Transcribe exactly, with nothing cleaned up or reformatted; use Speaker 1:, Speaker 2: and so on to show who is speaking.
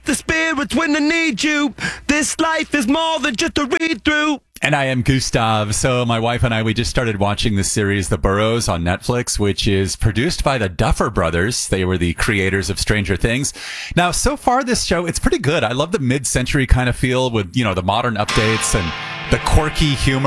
Speaker 1: the spirits when I need you. This life is more than just a read through.
Speaker 2: And I am Gustav. So my wife and I, we just started watching the series The Burrows on Netflix, which is produced by the Duffer Brothers. They were the creators of Stranger Things. Now, so far this show, it's pretty good. I love the mid-century kind of feel with, you know, the modern updates and the quirky humor.